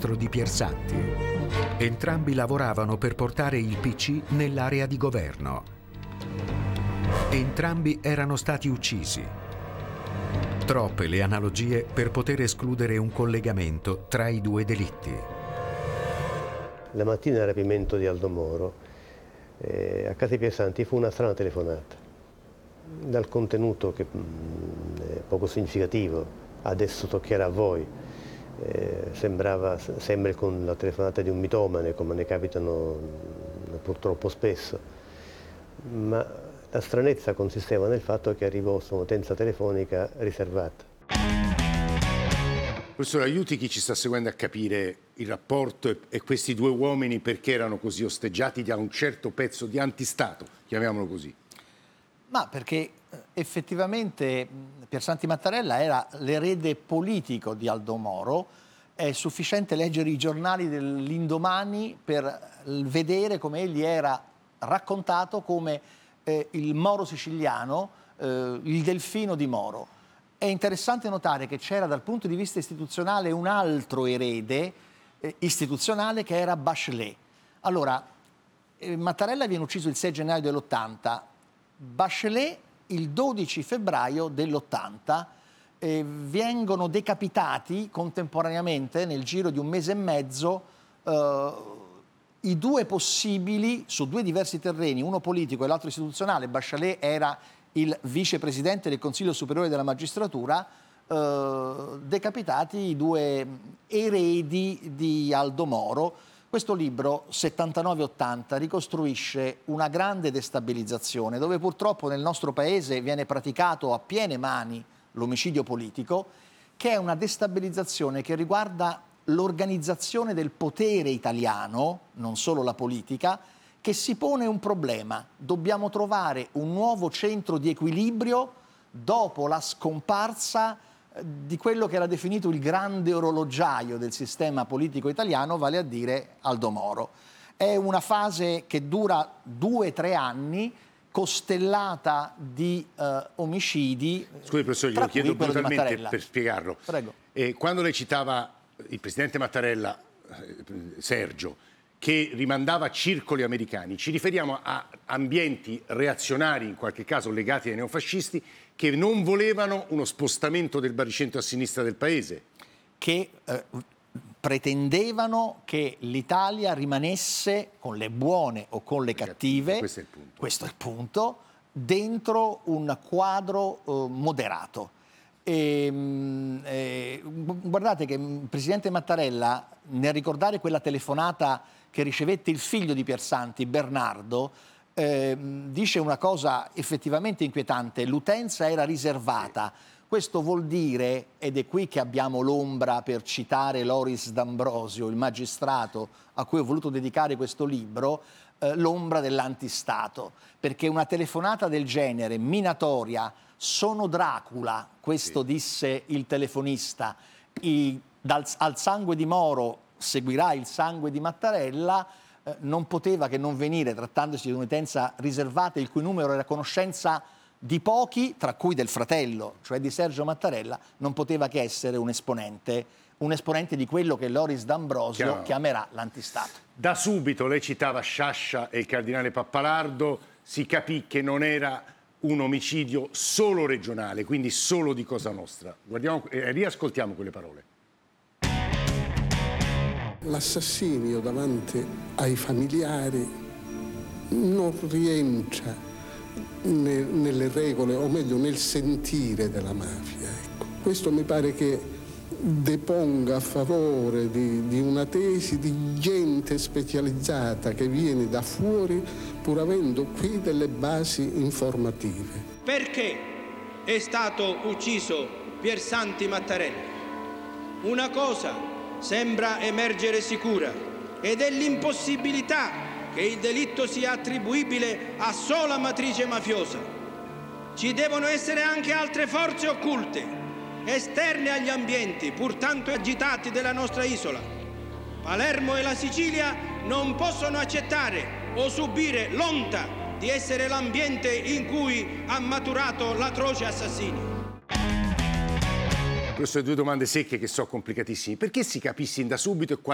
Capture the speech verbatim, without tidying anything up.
ministro di Piersanti. Entrambi lavoravano per portare il P C nell'area di governo. Entrambi erano stati uccisi. Troppe le analogie per poter escludere un collegamento tra i due delitti. La mattina del rapimento di Aldo Moro, eh, a casa di Piersanti fu una strana telefonata. Dal contenuto che mh, è poco significativo, adesso toccherà a voi, eh, sembrava, sembra con la telefonata di un mitomane, come ne capitano mh, purtroppo spesso, ma la stranezza consisteva nel fatto che arrivò su un'utenza telefonica riservata. Professore, aiuti chi ci sta seguendo a capire il rapporto e, e questi due uomini perché erano così osteggiati da un certo pezzo di antistato, chiamiamolo così. Ma perché effettivamente Piersanti Mattarella era l'erede politico di Aldo Moro. È sufficiente leggere i giornali dell'indomani per vedere come egli era raccontato come eh, il Moro siciliano, eh, il delfino di Moro. È interessante notare che c'era dal punto di vista istituzionale un altro erede eh, istituzionale che era Bachelet. Allora, eh, Mattarella viene ucciso il sei gennaio dell'ottanta, Bachelet il dodici febbraio dell'ottanta, eh, vengono decapitati contemporaneamente nel giro di un mese e mezzo eh, i due possibili, su due diversi terreni, uno politico e l'altro istituzionale. Bachelet era il vicepresidente del Consiglio Superiore della Magistratura, eh, decapitati i due eredi di Aldo Moro. Questo libro, settantanove ottanta, ricostruisce una grande destabilizzazione, dove purtroppo nel nostro paese viene praticato a piene mani l'omicidio politico, che è una destabilizzazione che riguarda l'organizzazione del potere italiano, non solo la politica, che si pone un problema. Dobbiamo trovare un nuovo centro di equilibrio dopo la scomparsa di quello che era definito il grande orologiaio del sistema politico italiano, vale a dire Aldo Moro. È una fase che dura due o tre anni, costellata di eh, omicidi. Scusi professore, glielo chiedo brutalmente per spiegarlo. Prego. Eh, quando lei citava il presidente Mattarella, eh, Sergio, che rimandava circoli americani, ci riferiamo a ambienti reazionari, in qualche caso legati ai neofascisti, che non volevano uno spostamento del baricentro a sinistra del paese. Che eh, pretendevano che l'Italia rimanesse, con le buone o con le cattive, questo è il punto, questo è il punto, dentro un quadro eh, moderato. E, eh, guardate che il presidente Mattarella, nel ricordare quella telefonata che ricevette il figlio di Piersanti, Bernardo, eh, dice una cosa effettivamente inquietante: l'utenza era riservata. Questo vuol dire, ed è qui che abbiamo l'ombra, per citare Loris D'Ambrosio, il magistrato a cui ho voluto dedicare questo libro, eh, l'ombra dell'antistato, perché una telefonata del genere, minatoria, sono Dracula, questo sì, disse il telefonista, i, dal, al sangue di Moro seguirà il sangue di Mattarella, eh, non poteva che non venire, trattandosi di un'utenza riservata il cui numero era a conoscenza di pochi, tra cui del fratello, cioè di Sergio Mattarella, non poteva che essere un esponente, un esponente di quello che Loris D'Ambrosio Chiaro. chiamerà l'antistato. Da subito, lei citava Sciascia e il cardinale Pappalardo, si capì che non era un omicidio solo regionale, quindi solo di Cosa Nostra. Guardiamo e eh, riascoltiamo quelle parole. L'assassinio davanti ai familiari non rientra ne, nelle regole, o meglio nel sentire della mafia. Ecco. Questo mi pare che deponga a favore di, di una tesi di gente specializzata che viene da fuori, pur avendo qui delle basi informative. Perché è stato ucciso Piersanti Mattarella? Una cosa sembra emergere sicura, ed è l'impossibilità che il delitto sia attribuibile a sola matrice mafiosa. Ci devono essere anche altre forze occulte, esterne agli ambienti, pur tanto agitati della nostra isola. Palermo e la Sicilia non possono accettare o subire l'onta di essere l'ambiente in cui ha maturato l'atroce assassinio. Queste due domande secche che so complicatissime. Perché si capì sin da subito e